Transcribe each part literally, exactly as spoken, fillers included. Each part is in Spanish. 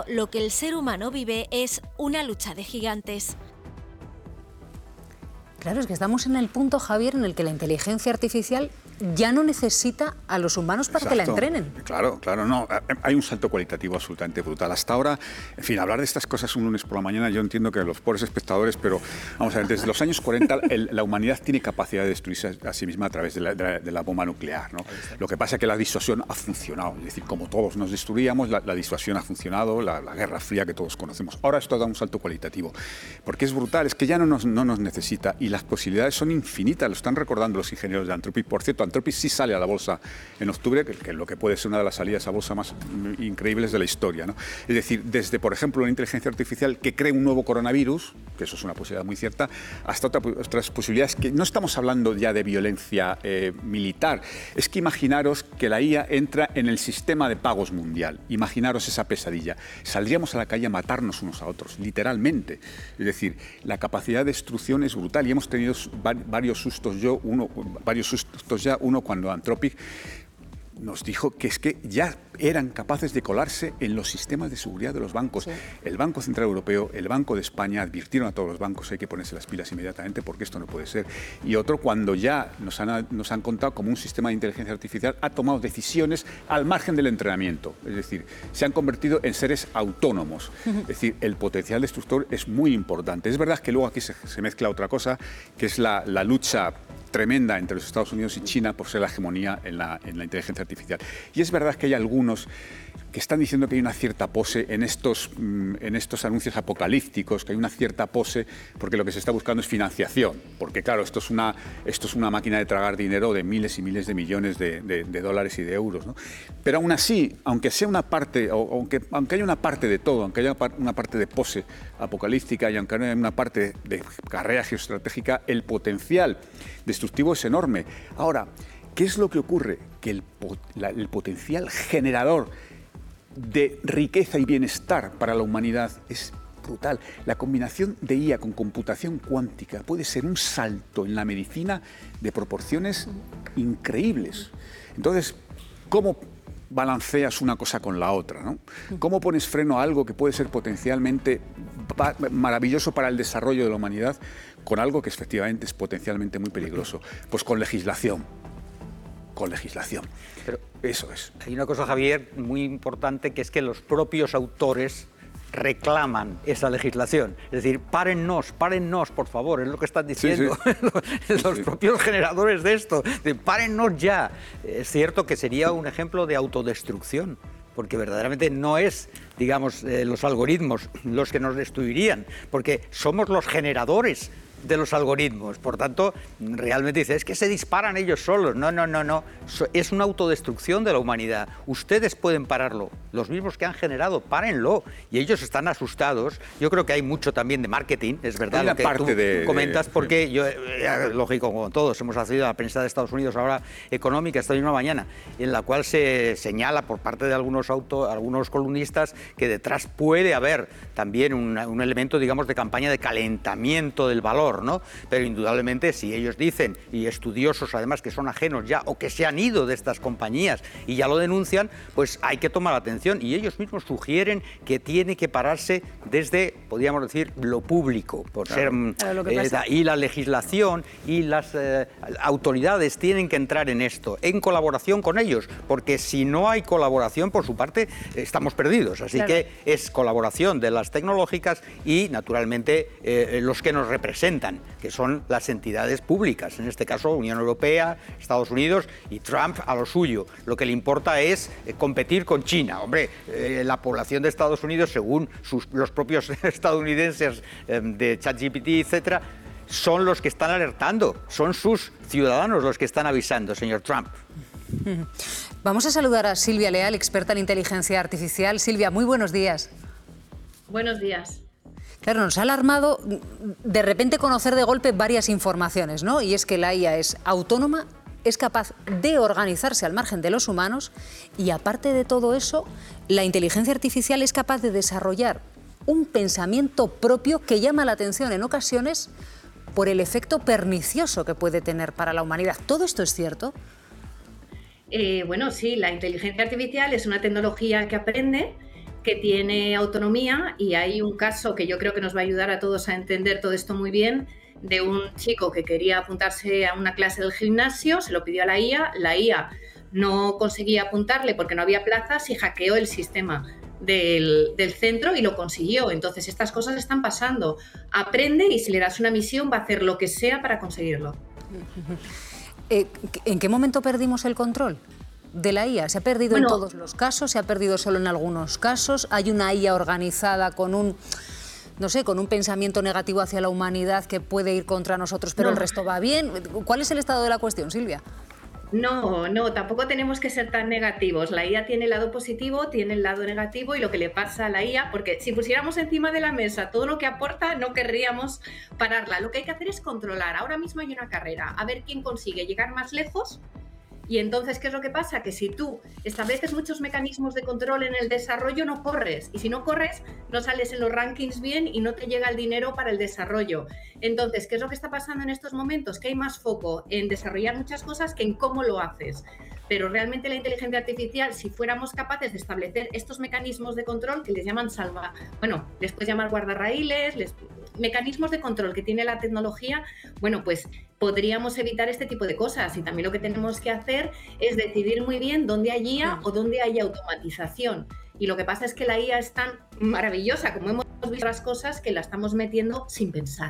lo que el ser humano vive es una lucha de gigantes. Claro, es que estamos en el punto, Javier, en el que la inteligencia artificial ya no necesita a los humanos para Exacto. que la entrenen. Claro, claro, no. Hay un salto cualitativo absolutamente brutal. Hasta ahora, en fin, hablar de estas cosas un lunes por la mañana, yo entiendo que los pobres espectadores, pero vamos a ver, desde los años cuarenta el, la humanidad tiene capacidad de destruirse a sí misma a través de la, de la, de la bomba nuclear, ¿no? Lo que pasa es que la disuasión ha funcionado. Es decir, como todos nos destruíamos, la, la disuasión ha funcionado, la, la Guerra Fría que todos conocemos. Ahora esto da un salto cualitativo, porque es brutal, es que ya no nos, no nos necesita y las posibilidades son infinitas, lo están recordando los ingenieros de Anthropic. Por cierto, Anthropic sí sale a la bolsa en octubre, que, que lo que puede ser una de las salidas a bolsa más increíbles de la historia, ¿no? Es decir, desde, por ejemplo, una inteligencia artificial que cree un nuevo coronavirus, que eso es una posibilidad muy cierta, hasta otra, otras posibilidades que no estamos hablando ya de violencia eh, militar. Es que imaginaros que la I A entra en el sistema de pagos mundial. Imaginaros esa pesadilla. Saldríamos a la calle a matarnos unos a otros, literalmente. Es decir, la capacidad de destrucción es brutal y hemos tenido varios sustos, yo, uno, varios sustos ya, uno cuando Cuando Anthropic nos dijo que es que ya eran capaces de colarse en los sistemas de seguridad de los bancos. Sí. El Banco Central Europeo, el Banco de España advirtieron a todos los bancos: hay que ponerse las pilas inmediatamente porque esto no puede ser. Y otro cuando ya nos han, nos han contado cómo un sistema de inteligencia artificial ha tomado decisiones al margen del entrenamiento. Es decir, se han convertido en seres autónomos. Uh-huh. Es decir, el potencial destructor es muy importante. Es verdad que luego aquí se, se mezcla otra cosa, que es la, la lucha tremenda entre los Estados Unidos y China por ser la hegemonía en la, en la inteligencia artificial. Y es verdad que hay algunos que están diciendo que hay una cierta pose en estos, en estos anuncios apocalípticos, que hay una cierta pose porque lo que se está buscando es financiación. Porque claro, esto es una, esto es una máquina de tragar dinero de miles y miles de millones de, de, de dólares y de euros, ¿no? Pero aún así, aunque sea una parte, o, aunque, aunque haya una parte de todo, aunque haya una parte de pose apocalíptica y aunque haya una parte de carrera geoestratégica, el potencial destructivo es enorme. Ahora, ¿qué es lo que ocurre? Que el, la, el potencial generador de riqueza y bienestar para la humanidad es brutal. La combinación de I A con computación cuántica puede ser un salto en la medicina de proporciones increíbles. Entonces, ¿cómo balanceas una cosa con la otra, ¿no? ¿Cómo pones freno a algo que puede ser potencialmente maravilloso para el desarrollo de la humanidad con algo que efectivamente es potencialmente muy peligroso? Pues con legislación. Con legislación. Pero eso es. Hay una cosa, Javier, muy importante, que es que los propios autores reclaman esa legislación. Es decir, párennos, párennos, por favor, es lo que están diciendo sí, sí. los sí. propios generadores de esto. De, párennos ya. Es cierto que sería un ejemplo de autodestrucción, porque verdaderamente no es, digamos, eh, los algoritmos los que nos destruirían, porque somos los generadores de los algoritmos. Por tanto, realmente dice, es que se disparan ellos solos. No, no, no, no. Es una autodestrucción de la humanidad. Ustedes pueden pararlo. Los mismos que han generado, párenlo. Y ellos están asustados. Yo creo que hay mucho también de marketing, es verdad, lo que tú de, comentas, de... porque yo, eh, lógico, como todos, hemos accedido a la prensa de Estados Unidos ahora económica esta misma mañana, en la cual se señala por parte de algunos, auto, algunos columnistas que detrás puede haber también un, un elemento, digamos, de campaña de calentamiento del valor, ¿no? Pero indudablemente, si ellos dicen, y estudiosos además que son ajenos ya o que se han ido de estas compañías y ya lo denuncian, pues hay que tomar atención, y ellos mismos sugieren que tiene que pararse desde, podríamos decir, lo público, por claro. ser claro, lo eh, y la legislación y las eh, autoridades tienen que entrar en esto, en colaboración con ellos, porque si no hay colaboración por su parte, estamos perdidos. Así claro. que es colaboración de las tecnológicas y, naturalmente, eh, los que nos representan, que son las entidades públicas, en este caso Unión Europea, Estados Unidos, y Trump a lo suyo. Lo que le importa es eh, competir con China. Hombre, eh, la población de Estados Unidos, según sus, los propios estadounidenses eh, de ChatGPT, etcétera, son los que están alertando, son sus ciudadanos los que están avisando, señor Trump. Vamos a saludar a Silvia Leal, experta en inteligencia artificial. Silvia, muy buenos días. Buenos días. Claro, nos ha alarmado de repente conocer de golpe varias informaciones, ¿no? Y es que la I A es autónoma, es capaz de organizarse al margen de los humanos y, aparte de todo eso, la inteligencia artificial es capaz de desarrollar un pensamiento propio que llama la atención en ocasiones por el efecto pernicioso que puede tener para la humanidad. ¿Todo esto es cierto? Eh, bueno, sí, la inteligencia artificial es una tecnología que aprende, que tiene autonomía, y hay un caso que yo creo que nos va a ayudar a todos a entender todo esto muy bien, de un chico que quería apuntarse a una clase del gimnasio, se lo pidió a la I A, la I A no conseguía apuntarle porque no había plazas y hackeó el sistema del, del centro y lo consiguió. Entonces estas cosas están pasando. Aprende y si le das una misión va a hacer lo que sea para conseguirlo. Eh, ¿En qué momento perdimos el control de la I A? ¿Se ha perdido bueno, en todos los casos? ¿Se ha perdido solo en algunos casos? ¿Hay una I A organizada con un, no sé, con un pensamiento negativo hacia la humanidad que puede ir contra nosotros, pero no. el resto va bien? ¿Cuál es el estado de la cuestión, Silvia? No, no, tampoco tenemos que ser tan negativos. La I A tiene el lado positivo, tiene el lado negativo, y lo que le pasa a la I A, porque si pusiéramos encima de la mesa todo lo que aporta, no querríamos pararla. Lo que hay que hacer es controlar. Ahora mismo hay una carrera, a ver quién consigue llegar más lejos. Y entonces, ¿qué es lo que pasa? Que si tú estableces muchos mecanismos de control en el desarrollo, no corres. Y si no corres, no sales en los rankings bien y no te llega el dinero para el desarrollo. Entonces, ¿qué es lo que está pasando en estos momentos? Que hay más foco en desarrollar muchas cosas que en cómo lo haces. Pero realmente la inteligencia artificial, si fuéramos capaces de establecer estos mecanismos de control que les llaman salva, bueno, les puedes llamar guardarraíles, les, mecanismos de control que tiene la tecnología, bueno, pues podríamos evitar este tipo de cosas. Y también lo que tenemos que hacer es decidir muy bien dónde hay I A o dónde hay automatización. Y lo que pasa es que la I A es tan maravillosa, como hemos visto las cosas, que la estamos metiendo sin pensar.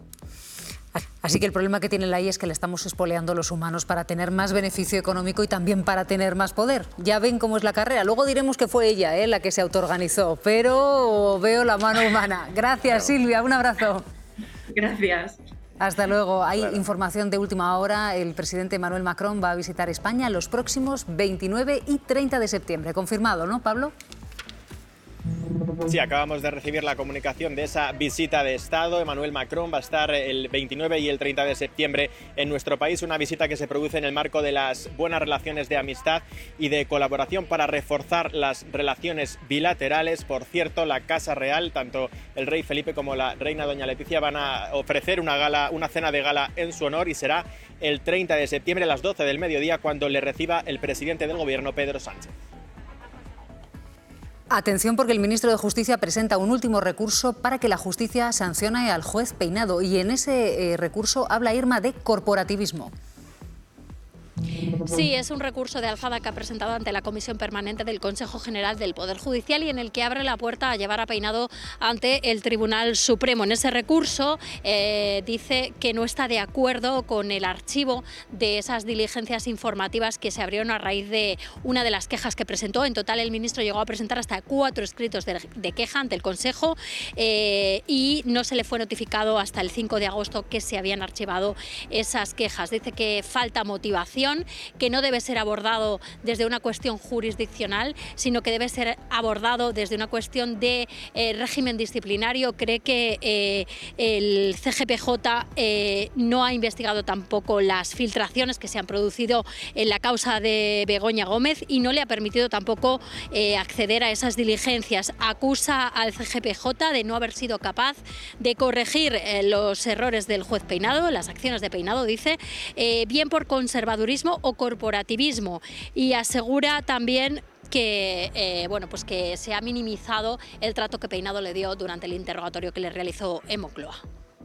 Así que el problema que tiene la I A es que le estamos espoleando los humanos para tener más beneficio económico y también para tener más poder. Ya ven cómo es la carrera. Luego diremos que fue ella ¿eh? la que se autoorganizó, pero veo la mano humana. Gracias, Silvia. Un abrazo. Gracias. Hasta luego. Hay claro. información de última hora. El presidente Emmanuel Macron va a visitar España los próximos veintinueve y treinta de septiembre. Confirmado, ¿no, Pablo? Sí, acabamos de recibir la comunicación de esa visita de Estado. Emmanuel Macron va a estar el veintinueve y el treinta de septiembre en nuestro país, una visita que se produce en el marco de las buenas relaciones de amistad y de colaboración para reforzar las relaciones bilaterales. Por cierto, la Casa Real, tanto el rey Felipe como la reina doña Leticia, van a ofrecer una gala, una cena de gala en su honor, y será el treinta de septiembre a las doce del mediodía cuando le reciba el presidente del gobierno, Pedro Sánchez. Atención, porque el ministro de Justicia presenta un último recurso para que la justicia sancione al juez Peinado, y en ese eh, recurso habla Irma de corporativismo. Sí, es un recurso de alzada que ha presentado ante la Comisión Permanente del Consejo General del Poder Judicial y en el que abre la puerta a llevar a Peinado ante el Tribunal Supremo. En ese recurso eh, dice que no está de acuerdo con el archivo de esas diligencias informativas que se abrieron a raíz de una de las quejas que presentó. En total, el ministro llegó a presentar hasta cuatro escritos de, de queja ante el Consejo eh, y no se le fue notificado hasta el cinco de agosto que se habían archivado esas quejas. Dice que falta motivación, que no debe ser abordado desde una cuestión jurisdiccional, sino que debe ser abordado desde una cuestión de eh, régimen disciplinario. Cree que eh, el C G P J eh, no ha investigado tampoco las filtraciones que se han producido en la causa de Begoña Gómez y no le ha permitido tampoco eh, acceder a esas diligencias. Acusa al C G P J de no haber sido capaz de corregir eh, los errores del juez Peinado, las acciones de Peinado, dice, eh, bien por conservadurismo o corporativismo, y asegura también que, eh, bueno, pues que se ha minimizado el trato que Peinado le dio durante el interrogatorio que le realizó en Moncloa.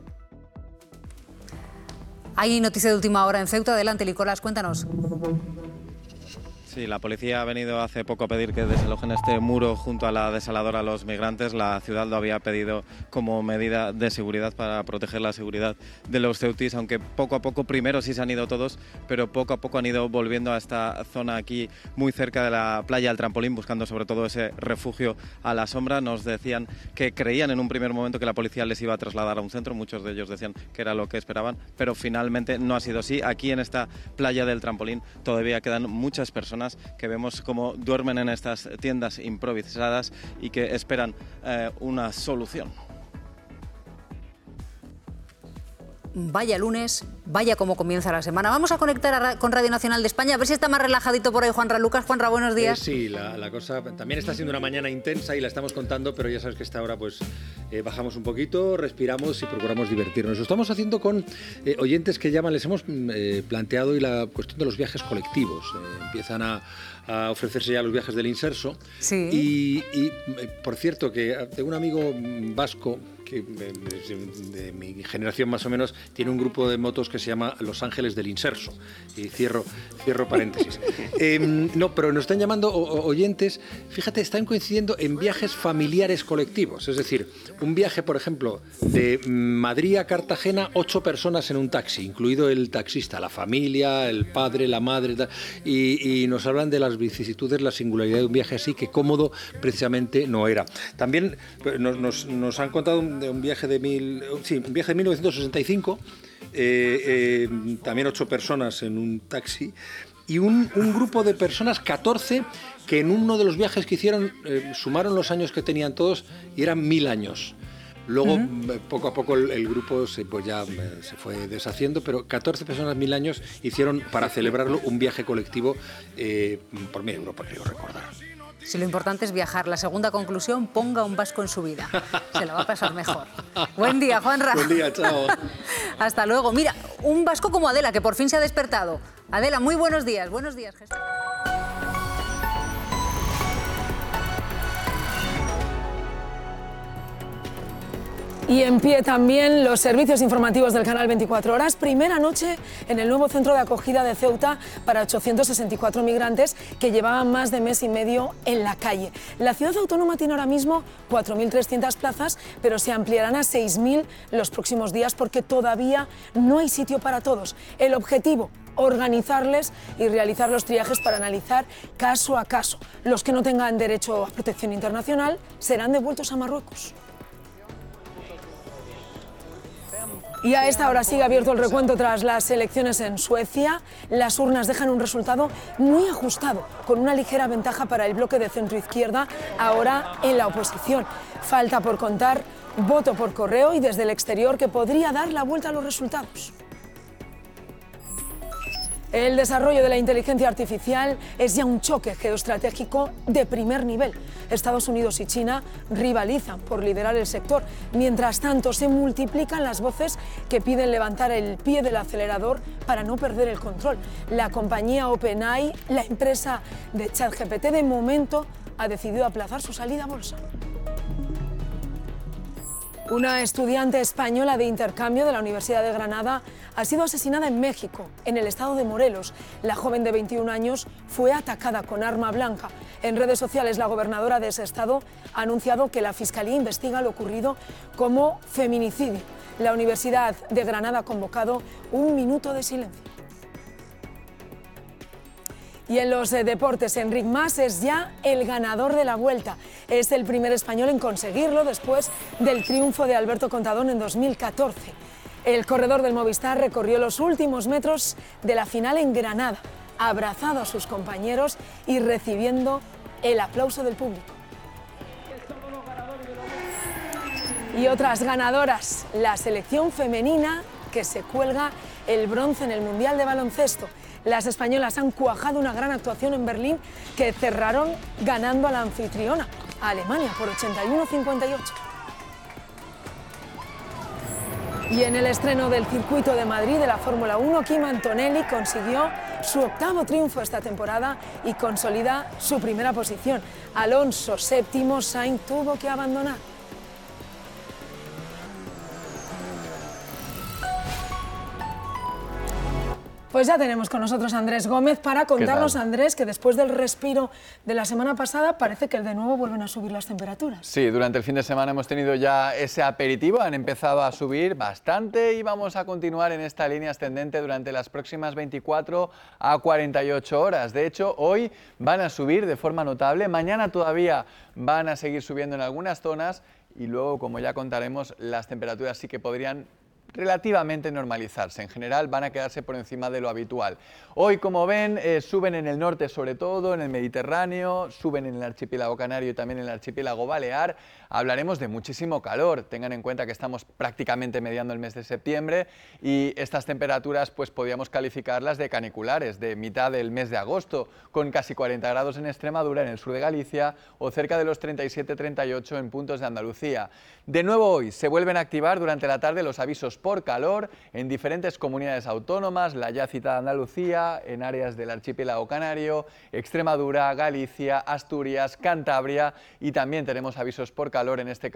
Hay noticia de última hora en Ceuta. Adelante, Nicolás, cuéntanos. Sí, la policía ha venido hace poco a pedir que desalojen este muro junto a la desaladora a los migrantes. La ciudad lo había pedido como medida de seguridad para proteger la seguridad de los ceutíes, aunque poco a poco, primero sí se han ido todos, pero poco a poco han ido volviendo a esta zona aquí muy cerca de la playa del Trampolín, buscando sobre todo ese refugio a la sombra. Nos decían que creían en un primer momento que la policía les iba a trasladar a un centro, muchos de ellos decían que era lo que esperaban, pero finalmente no ha sido así. Aquí en esta playa del Trampolín todavía quedan muchas personas que vemos cómo duermen en estas tiendas improvisadas y que esperan eh, una solución. vaya lunes, vaya cómo comienza la semana. Vamos a conectar a, con Radio Nacional de España, a ver si está más relajadito por ahí Juanra Lucas. Juanra, buenos días. Eh, sí, la, la cosa también está siendo una mañana intensa y la estamos contando, pero ya sabes que a esta hora pues eh, bajamos un poquito, respiramos y procuramos divertirnos. Lo estamos haciendo con eh, oyentes que llaman, les hemos eh, planteado hoy la cuestión de los viajes colectivos. Eh, empiezan a, a ofrecerse ya los viajes del Inserso. Sí. Y, y por cierto, que tengo un amigo vasco que de, de mi generación más o menos tiene un grupo de motos que se llama Los Ángeles del Inserso, y cierro, cierro paréntesis. eh, no, pero nos están llamando o, o, oyentes, fíjate, están coincidiendo en viajes familiares colectivos, es decir, un viaje, por ejemplo, de Madrid a Cartagena, ocho personas en un taxi, incluido el taxista, la familia, el padre, la madre, y, y nos hablan de las vicisitudes, la singularidad de un viaje así, que cómodo precisamente no era. También nos, nos, nos han contado un de un viaje de mil, sí, un viaje de mil novecientos sesenta y cinco, eh, eh, también ocho personas en un taxi y un, un grupo de personas, catorce, que en uno de los viajes que hicieron eh, sumaron los años que tenían todos y eran mil años. Luego, uh-huh. poco a poco, el, el grupo se, pues ya eh, se fue deshaciendo, pero catorce personas, mil años, hicieron para celebrarlo un viaje colectivo eh, por media Europa, creo recordar. Si lo importante es viajar. La segunda conclusión, ponga un vasco en su vida. Se la va a pasar mejor. Buen día, Juanra. Buen día, chao. Hasta luego. Mira, un vasco como Adela, que por fin se ha despertado. Adela, muy buenos días. Buenos días, Jesús. Y en pie también los servicios informativos del canal veinticuatro horas. Primera noche en el nuevo centro de acogida de Ceuta para ochocientos sesenta y cuatro migrantes que llevaban más de mes y medio en la calle. La ciudad autónoma tiene ahora mismo cuatro mil trescientas plazas, pero se ampliarán a seis mil los próximos días porque todavía no hay sitio para todos. El objetivo, organizarles y realizar los triajes para analizar caso a caso. Los que no tengan derecho a protección internacional serán devueltos a Marruecos. Y a esta hora sigue abierto el recuento tras las elecciones en Suecia. Las urnas dejan un resultado muy ajustado, con una ligera ventaja para el bloque de centro-izquierda, ahora en la oposición. Falta por contar voto por correo y desde el exterior que podría dar la vuelta a los resultados. El desarrollo de la inteligencia artificial es ya un choque geoestratégico de primer nivel. Estados Unidos y China rivalizan por liderar el sector. Mientras tanto, se multiplican las voces que piden levantar el pie del acelerador para no perder el control. La compañía OpenAI, la empresa de ChatGPT, de momento ha decidido aplazar su salida a bolsa. Una estudiante española de intercambio de la Universidad de Granada ha sido asesinada en México, en el estado de Morelos. La joven de veintiún años fue atacada con arma blanca. En redes sociales, la gobernadora de ese estado ha anunciado que la Fiscalía investiga lo ocurrido como feminicidio. La Universidad de Granada ha convocado un minuto de silencio. Y en los eh, deportes, Enric Mas es ya el ganador de la Vuelta. Es el primer español en conseguirlo después del triunfo de Alberto Contadón en dos mil catorce. El corredor del Movistar recorrió los últimos metros de la final en Granada, abrazado a sus compañeros y recibiendo el aplauso del público. Y otras ganadoras, la selección femenina que se cuelga el bronce en el Mundial de Baloncesto. Las españolas han cuajado una gran actuación en Berlín que cerraron ganando a la anfitriona, a Alemania, por ochenta y uno a cincuenta y ocho. Y en el estreno del circuito de Madrid de la Fórmula uno, Kim Antonelli consiguió su octavo triunfo esta temporada y consolida su primera posición. Alonso, séptimo, Sainz tuvo que abandonar. Pues ya tenemos con nosotros a Andrés Gómez para contarnos, Andrés, que después del respiro de la semana pasada parece que de nuevo vuelven a subir las temperaturas. Sí, durante el fin de semana hemos tenido ya ese aperitivo, han empezado a subir bastante y vamos a continuar en esta línea ascendente durante las próximas veinticuatro a cuarenta y ocho horas. De hecho, hoy van a subir de forma notable, mañana todavía van a seguir subiendo en algunas zonas y luego, como ya contaremos, las temperaturas sí que podrían relativamente normalizarse. En general van a quedarse por encima de lo habitual. Hoy, como ven, eh, suben en el norte sobre todo, en el Mediterráneo, suben en el archipiélago canario y también en el archipiélago balear. Hablaremos de muchísimo calor. Tengan en cuenta que estamos prácticamente mediando el mes de septiembre y estas temperaturas pues podríamos calificarlas de caniculares, de mitad del mes de agosto, con casi cuarenta grados en Extremadura, en el sur de Galicia, o cerca de los treinta y siete treinta y ocho en puntos de Andalucía. De nuevo hoy se vuelven a activar durante la tarde los avisos por calor en diferentes comunidades autónomas, la ya citada Andalucía, en áreas del archipiélago canario, Extremadura, Galicia, Asturias, Cantabria, y también tenemos avisos por calor en este caso